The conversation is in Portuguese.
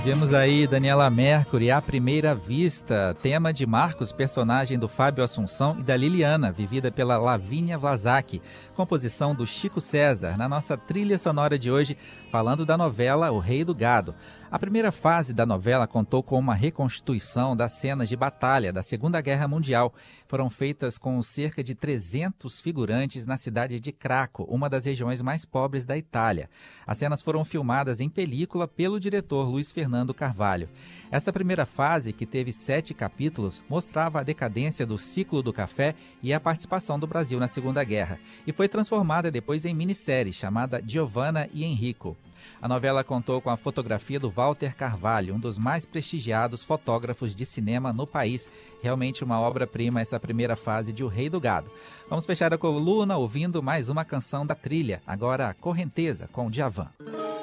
Vemos aí Daniela Mercury, À Primeira Vista, tema de Marcos, personagem do Fábio Assunção, e da Liliana, vivida pela Lavínia Vlasak, composição do Chico César, na nossa trilha sonora de hoje, falando da novela O Rei do Gado. A primeira fase da novela contou com uma reconstituição das cenas de batalha da Segunda Guerra Mundial. Foram feitas com cerca de 300 figurantes na cidade de Craco, uma das regiões mais pobres da Itália. As cenas foram filmadas em película pelo diretor Luiz Fernando Carvalho. Essa primeira fase, que teve 7 capítulos, mostrava a decadência do ciclo do café e a participação do Brasil na Segunda Guerra, e foi transformada depois em minissérie chamada Giovanna e Enrico. A novela contou com a fotografia do Walter Carvalho, um dos mais prestigiados fotógrafos de cinema no país. Realmente uma obra-prima essa primeira fase de O Rei do Gado. Vamos fechar a coluna ouvindo mais uma canção da trilha, agora Correnteza, com Djavan.